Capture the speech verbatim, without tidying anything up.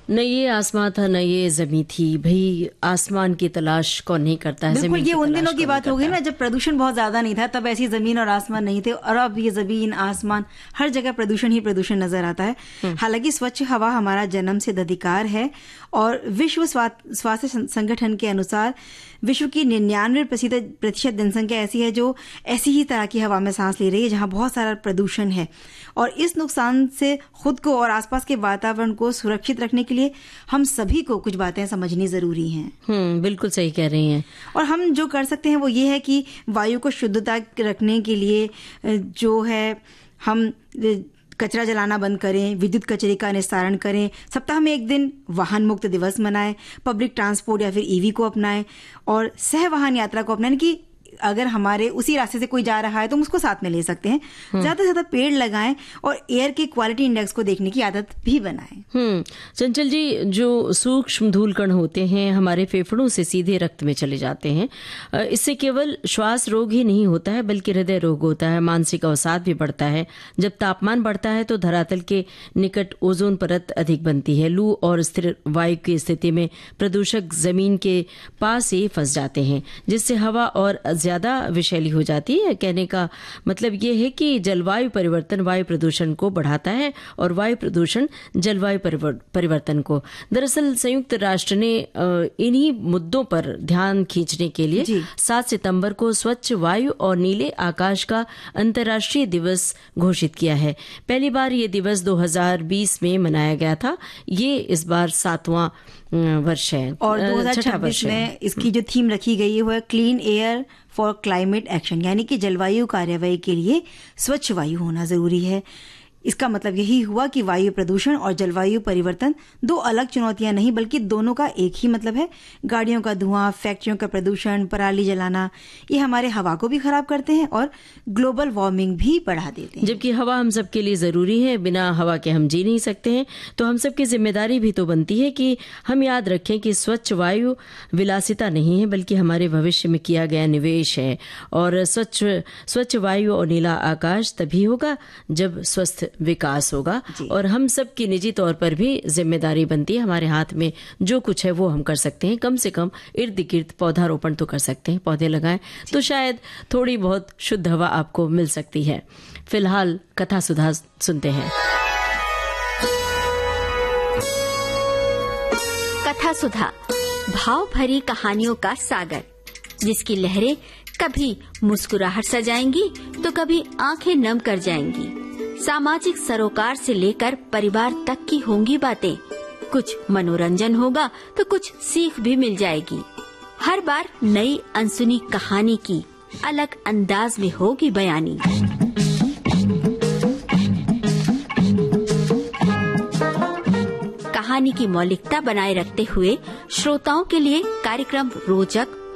न ये आसमां था न ये जमीन थी, भाई आसमान की तलाश कौन नहीं करता है। बिल्कुल, ये उन दिनों की बात हो गई ना जब प्रदूषण बहुत ज्यादा नहीं था, तब ऐसी जमीन और आसमान नहीं थे, और अब ये जमीन आसमान हर जगह प्रदूषण ही प्रदूषण नजर आता है। हालांकि स्वच्छ हवा हमारा जन्म सिद्ध अधिकार है, और विश्व स्वास्थ्य संगठन के अनुसार विश्व की निन्यानवे प्रतिशत जनसंख्या ऐसी है जो ऐसी ही तरह की हवा में सांस ले रही है जहां बहुत सारा प्रदूषण है। और इस नुकसान से खुद को और आसपास के वातावरण को सुरक्षित रखने के लिए हम सभी को कुछ बातें समझनी जरूरी हैं। हम्म, बिल्कुल सही कह रही हैं। और हम जो कर सकते हैं वो ये है कि वायु को शुद्धता रखने के लिए जो है हम कचरा जलाना बंद करें, विद्युत कचरे का निस्तारण करें, सप्ताह में एक दिन वाहन मुक्त दिवस मनाएं, पब्लिक ट्रांसपोर्ट या फिर ईवी को अपनाएं, और सह वाहन यात्रा को अपनाएं कि अगर हमारे उसी रास्ते से कोई जा रहा है तो हम उसको साथ में ले सकते हैं। ज्यादा से ज्यादा पेड़ लगाएं और एयर के क्वालिटी इंडेक्स को देखने की आदत भी बनाएं। हम्म चंचल जी, जो सूक्ष्म धूल कण होते हैं हमारे फेफड़ों से सीधे रक्त में चले जाते हैं। इससे केवल श्वास रोग ही नहीं होता है बल्कि हृदय रोग होता है, मानसिक अवसाद भी बढ़ता है। जब तापमान बढ़ता है तो धरातल के निकट ओजोन परत अधिक बनती है। लू और स्थिर वायु की स्थिति में प्रदूषक जमीन के पास ही फंस जाते हैं, जिससे हवा और ज्यादा विषैली हो जाती है। कहने का मतलब ये है कि जलवायु परिवर्तन वायु प्रदूषण को बढ़ाता है और वायु प्रदूषण जलवायु परिवर्तन को। दरअसल संयुक्त राष्ट्र ने इन्हीं मुद्दों पर ध्यान खींचने के लिए सात सितंबर को स्वच्छ वायु और नीले आकाश का अंतर्राष्ट्रीय दिवस घोषित किया है। पहली बार ये दिवस दो हज़ार बीस में मनाया गया था। ये इस बार सातवां वर्ष है और दो हज़ार छब्बीस में इसकी जो थीम रखी गई है वो है clean air for climate action, यानी कि जलवायु कार्यवाही के लिए स्वच्छ वायु होना जरूरी है। इसका मतलब यही हुआ कि वायु प्रदूषण और जलवायु परिवर्तन दो अलग चुनौतियां नहीं बल्कि दोनों का एक ही मतलब है। गाड़ियों का धुआं, फैक्ट्रियों का प्रदूषण, पराली जलाना, ये हमारे हवा को भी खराब करते हैं और ग्लोबल वार्मिंग भी बढ़ा देते हैं। जबकि हवा हम सबके लिए जरूरी है, बिना हवा के हम जी नहीं सकते हैं। तो हम सबकी जिम्मेदारी भी तो बनती है कि हम याद रखें कि स्वच्छ वायु विलासिता नहीं है बल्कि हमारे भविष्य में किया गया निवेश है। और स्वच्छ स्वच्छ वायु और नीला आकाश तभी होगा जब स्वस्थ विकास होगा। और हम सब की निजी तौर पर भी जिम्मेदारी बनती है। हमारे हाथ में जो कुछ है वो हम कर सकते हैं। कम से कम इर्द गिर्द पौधारोपण तो कर सकते हैं, पौधे लगाएं तो शायद थोड़ी बहुत शुद्ध हवा आपको मिल सकती है। फिलहाल कथा सुधा सुनते हैं। कथा सुधा भाव भरी कहानियों का सागर, जिसकी लहरें कभी मुस्कुराहट सजाएंगी तो कभी आंखें नम कर जाएंगी। सामाजिक सरोकार से लेकर परिवार तक की होंगी बातें। कुछ मनोरंजन होगा तो कुछ सीख भी मिल जाएगी। हर बार नई अनसुनी कहानी की अलग अंदाज में होगी बयानी। कहानी की मौलिकता बनाए रखते हुए श्रोताओं के लिए कार्यक्रम रोचक